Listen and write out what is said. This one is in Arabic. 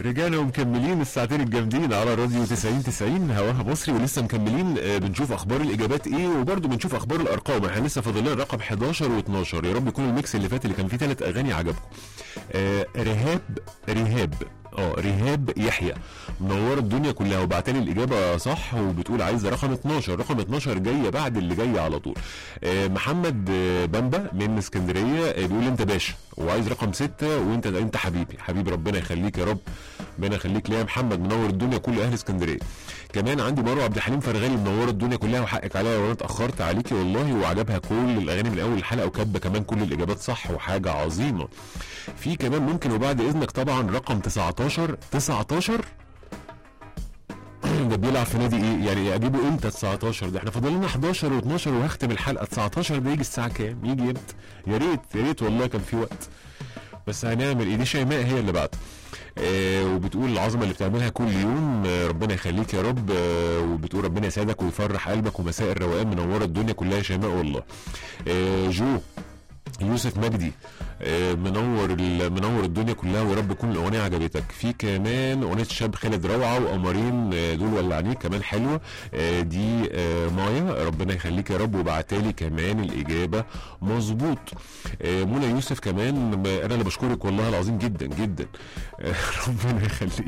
رجعنا ومكملين الساعتين الجامدين على راديو 90 هواها مصري، ولسه مكملين. بنشوف اخبار الاجابات ايه، وبرده بنشوف اخبار الارقام. احنا لسه فاضل لنا رقم 11 و12. يا رب يكون الميكس اللي فات اللي كان فيه 3 اغاني عجبكم. رهاب يحيى منوره الدنيا كلها، وبعتلي الاجابه صح، وبتقول عايزه رقم 12. رقم 12 جايه بعد اللي جايه على طول. محمد بامبا من اسكندريه بيقول انت باشا، وعايز رقم 6، وانت حبيبي ربنا يخليك يا رب، ربنا يخليك ليا يا محمد، منور الدنيا كل اهل اسكندريه. كمان عندي مروه عبد الحليم فرغالي منوره الدنيا كلها، وحقك عليا وانا اتاخرت عليكي والله، وعجبها كل الاغاني من اول الحلقه، وكاتبه كمان كل الاجابات صح، وحاجه عظيمه. في كمان ممكن وبعد اذنك طبعا رقم 19 ده بيلعب في نادي ايه؟ يعني اجيبه امتى 19 ده؟ احنا فاضل لنا 11 و12 وهختم الحلقه. 19 ده يجي الساعه كام؟ يجي امتى؟ يا ريت والله كان في وقت، بس هنعمل ايه؟ دي شيماء هي اللي بعد. وبتقول العظمه اللي بتعملها كل يوم، ربنا يخليك يا رب. وبتقول ربنا يسعدك ويفرح قلبك، ومساء الروقان منوره الدنيا كلها يا شيماء والله. جو يوسف مجدي منور الدنيا كلها، ويا رب تكون الاغنيه عجبتك. في كمان اغنيه شاب خالد روعه وقمرين دول ولعنيك كمان حلوه. دي مايا ربنا يخليك يا رب، وبعتالي كمان الاجابه مظبوط. منى يوسف كمان، انا اللي بشكرك والله العظيم جدا جدا. ربنا يخليك.